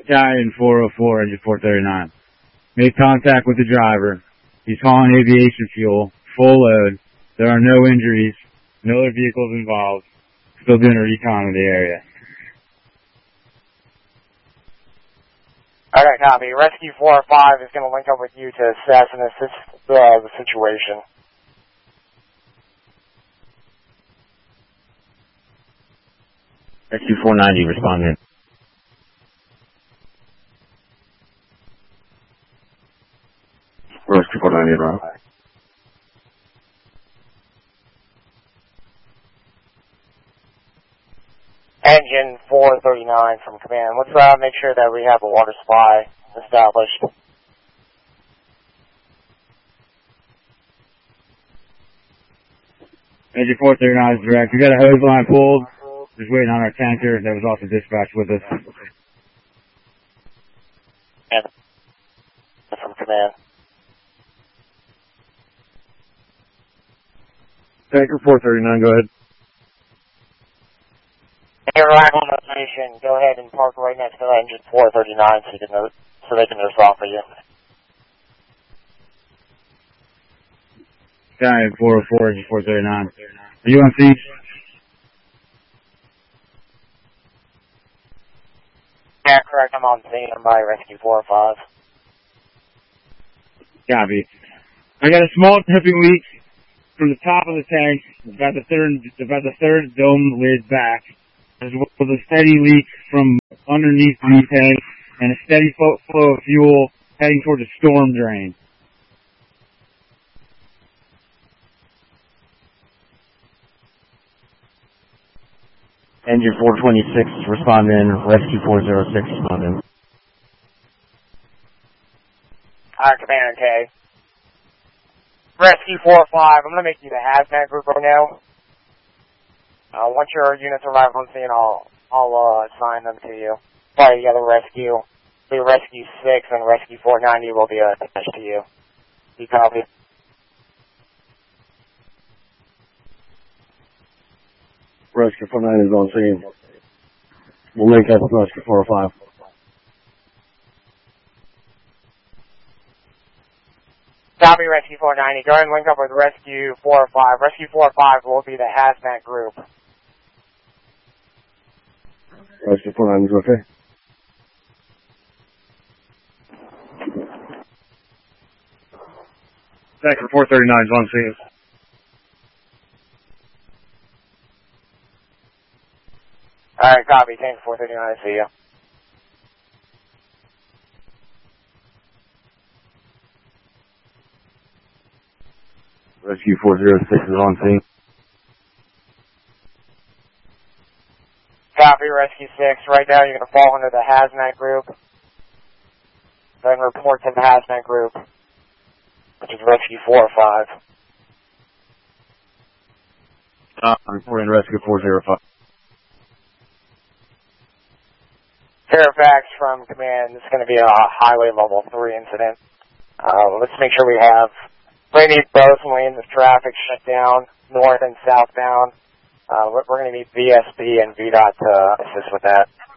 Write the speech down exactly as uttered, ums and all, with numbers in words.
Italian four oh four, engine four thirty-nine. Made contact with the driver. He's hauling aviation fuel, full load. There are no injuries, no other vehicles involved. Still doing a recon of the area. Okay, copy. Rescue four oh five is going to link up with you to assess and assist uh, the situation. Rescue four ninety responding. Rescue four ninety around. Engine four thirty-nine from command. Let's uh, make sure that we have a water supply established. Engine four thirty-nine is direct. We got a hose line pulled. Just waiting on our tanker that was also dispatched with us. And from command. Tanker four thirty-nine, go ahead. Your arrival location, go ahead and park right next to engine four thirty-nine so, you can note, so they can notice off for you. Italian four oh four, engine four thirty-nine. Are you on scene? Yeah, correct. I'm on scene. I'm by Rescue four oh five. Copy. I got a small tipping leak from the top of the tank, about the third, about the third dome lid back. There's a steady leak from underneath the tank and a steady flow of fuel heading towards a storm drain. Engine four twenty-six responding. Rescue four oh six responding. Alright, Commander K. Rescue four oh five, I'm going to make you the hazmat group right now. Uh, once your units arrive on scene, I'll, I'll, uh, assign them to you. Probably the other rescue. The Rescue six and Rescue four ninety will be, uh, attached to you. You copy? Rescue four ninety is on scene. We'll link up with Rescue four oh five. Copy, Rescue four ninety. Go ahead and link up with Rescue four oh five. Rescue four oh five will be the hazmat group. Rescue four ninety is okay. Tanker four thirty-nine is on scene. Alright, copy. Tanker four thirty-nine, I see you. Rescue four oh six is on scene. Copy, Rescue six. Right now you're going to fall under the hazmat group. Then report to the hazmat group, which is Rescue four oh five. Uh, I'm reporting Rescue four oh five. Fairfax from command. This is going to be a highway level three incident. Uh, let's make sure we have plenty of both lanes of traffic shut down, north and southbound. Uh, we're, we're going to need V S P and V DOT to assist with that.